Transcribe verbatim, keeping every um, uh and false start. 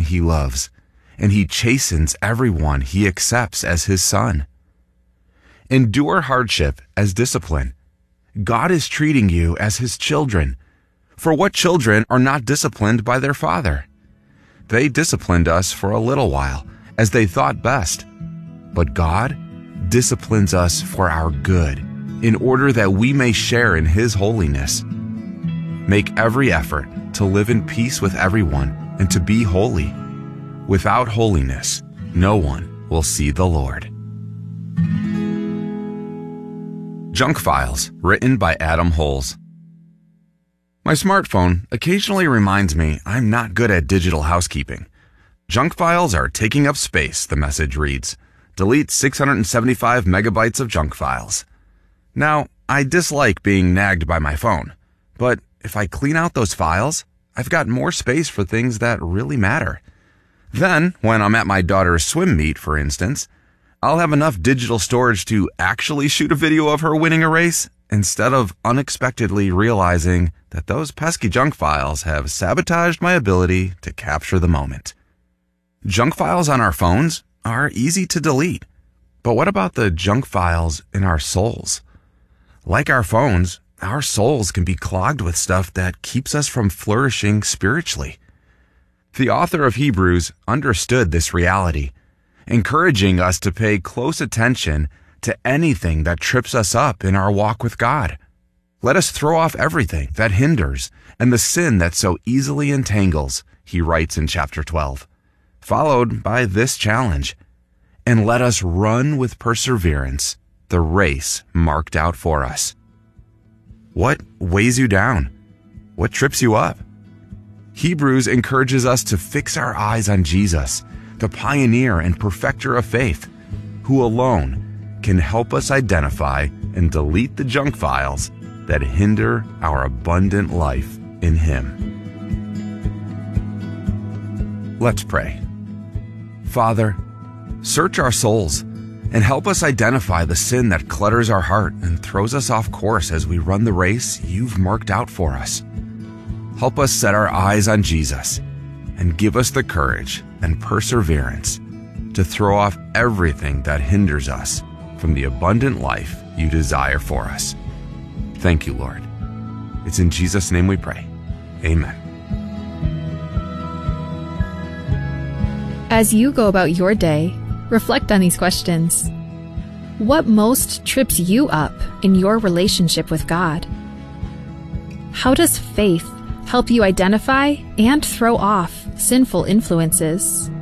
he loves, and he chastens everyone he accepts as his son. Endure hardship as discipline. God is treating you as his children. For what children are not disciplined by their father? They disciplined us for a little while, as they thought best. But God disciplines us for our good, in order that we may share in his holiness. Make every effort to live in peace with everyone and to be holy. Without holiness, no one will see the Lord. Junk Files, written by Adam Holes. My smartphone occasionally reminds me I'm not good at digital housekeeping. Junk files are taking up space, the message reads. Delete six hundred seventy-five megabytes of junk files. Now, I dislike being nagged by my phone, but if I clean out those files, I've got more space for things that really matter. Then, when I'm at my daughter's swim meet, for instance, I'll have enough digital storage to actually shoot a video of her winning a race, instead of unexpectedly realizing that those pesky junk files have sabotaged my ability to capture the moment. Junk files on our phones are easy to delete, but what about the junk files in our souls? Like our phones, our souls can be clogged with stuff that keeps us from flourishing spiritually. The author of Hebrews understood this reality, encouraging us to pay close attention to anything that trips us up in our walk with God. Let us throw off everything that hinders and the sin that so easily entangles, he writes in chapter twelve, followed by this challenge, and let us run with perseverance the race marked out for us. What weighs you down? What trips you up? Hebrews encourages us to fix our eyes on Jesus, the pioneer and perfecter of faith, who alone can help us identify and delete the junk files that hinder our abundant life in him. Let's pray. Father, search our souls and help us identify the sin that clutters our heart and throws us off course as we run the race you've marked out for us. Help us set our eyes on Jesus and give us the courage and perseverance to throw off everything that hinders us from the abundant life you desire for us. Thank you, Lord. It's in Jesus' name we pray. Amen. As you go about your day, reflect on these questions. What most trips you up in your relationship with God? How does faith help you identify and throw off sinful influences?